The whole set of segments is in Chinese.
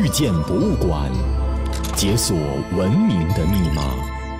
见博物馆，解锁文明的密码。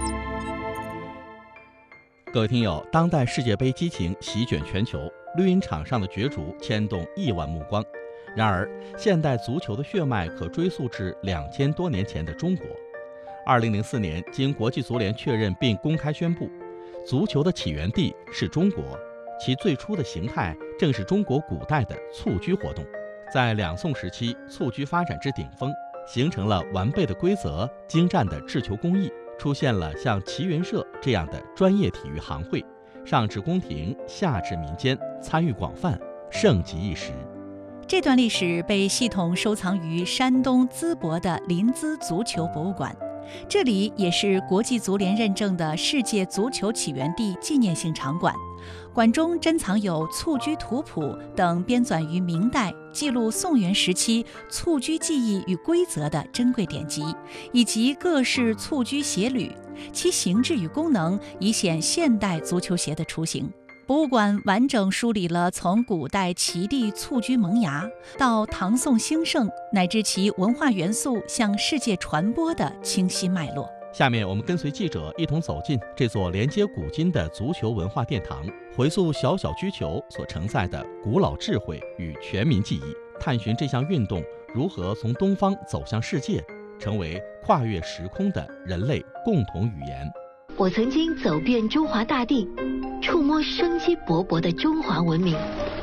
各位听友，当代世界杯激情席卷全球，绿茵场上的角逐牵动亿万目光。然而，现代足球的血脉可追溯至2000多年前的中国。2004年，经国际足联确认并公开宣布，足球的起源地是中国，其最初的形态正是中国古代的蹴鞠活动。在两宋时期，蹴鞠发展至顶峰，形成了完备的规则、精湛的制球工艺，出现了像齐云社这样的专业体育行会，上至宫廷，下至民间，参与广泛，盛极一时。 这段历史被系统收藏于山东淄博的临淄足球博物馆，这里也是国际足联认证的世界足球起源地纪念性场馆。馆中珍藏有蹴鞠图谱等编纂于明代记录宋元时期蹴鞠技艺与规则的珍贵典籍，以及各式蹴鞠鞋履，其形制与功能已显现代足球鞋的雏形。博物馆完整梳理了从古代齐地蹴鞠萌芽到唐宋兴盛，乃至其文化元素向世界传播的清晰脉络。 下面我们跟随记者一同走进这座连接古今的足球文化殿堂，回溯小小鞠球所承载的古老智慧与全民记忆，探寻这项运动如何从东方走向世界，成为跨越时空的人类共同语言。 我曾经走遍中华大地，触摸生机勃勃的中华文明，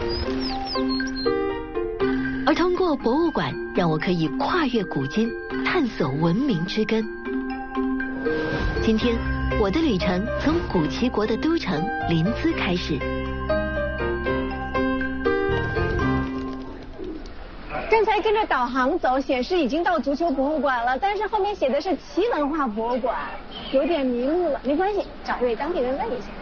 而通过博物馆，让我可以跨越古今，探索文明之根。今天，我的旅程从古齐国的都城临淄开始。 刚才跟着导航走，显示已经到足球博物馆了，但是后面写的是齐文化博物馆，有点迷路了。没关系，找一位当地人问一下。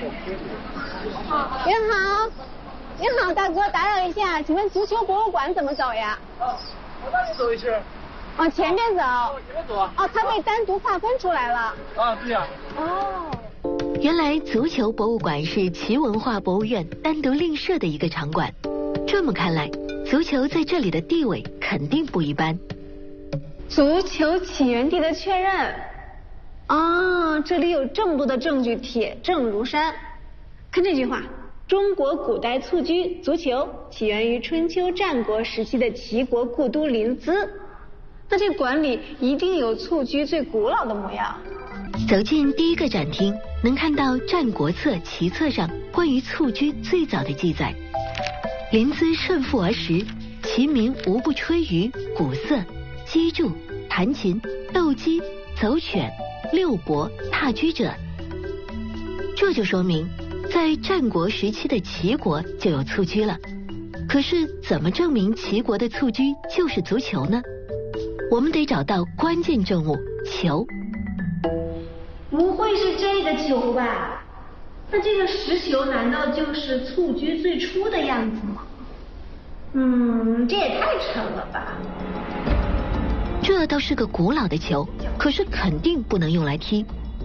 您好，您好，大哥，打扰一下，请问足球博物馆怎么走呀？ 往那里走一圈。 往前面走。 前面走。 它被单独划分出来了。 对呀。 原来足球博物馆是齐文化博物院单独另设的一个场馆。这么看来，足球在这里的地位肯定不一般。 足球起源地的确认。这里有这么多的证据，铁证如山。看这句话，中国古代蹴鞠足球起源于春秋战国时期的齐国故都临淄。那这馆里一定有蹴鞠最古老的模样。 走进第一个展厅，能看到《战国策·齐策》上关于蹴鞠最早的记载。临淄顺腹而食，其民无不吹竽、鼓瑟、击筑、弹琴、斗鸡、走犬、遛伯、踏鞠者。这就说明，在战国时期的齐国就有蹴鞠了。可是怎么证明齐国的蹴鞠就是足球呢？我们得找到关键证物球。 不会是这个球吧？那这个石球难道就是蹴鞠最初的样子吗？这也太沉了吧。 这倒是个古老的球，可是肯定不能用来踢。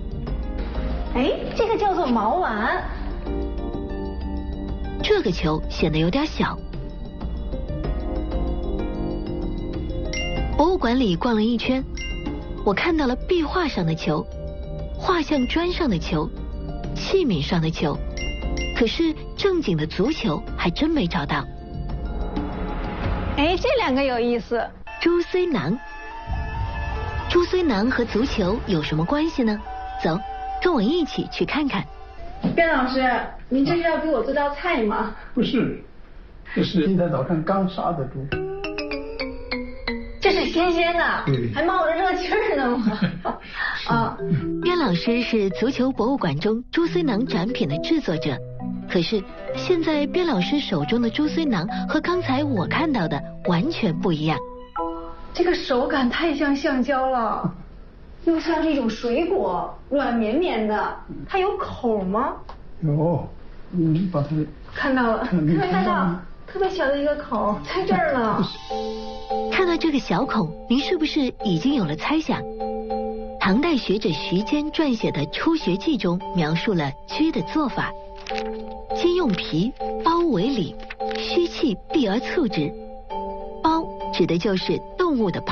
这个叫做毛丸。 这个球显得有点小。博物馆里逛了一圈，我看到了壁画上的球、画像砖上的球、器皿上的球，可是正经的足球还真没找到。 这两个有意思。 朱虽囊，朱虽囊和足球有什么关系呢？走，跟我一起去看看。 边老师，您这是要给我做道菜吗？ 不是，这是今天早上刚杀的猪。 这是新鲜的，还冒着热气儿呢吗？ 边老师是足球博物馆中朱虽囊展品的制作者，可是现在边老师手中的朱虽囊和刚才我看到的完全不一样。 这个手感太像橡胶了，又像这种水果，软绵绵的。它有口吗？ 有，你把它看到了，看到特别小的一个口，在这儿呢。 看到这个小孔，您是不是已经有了猜想？唐代学者徐坚撰写的《初学记》中描述了鞠的做法：先用皮包为里，虚气闭而促之。包指的就是动物的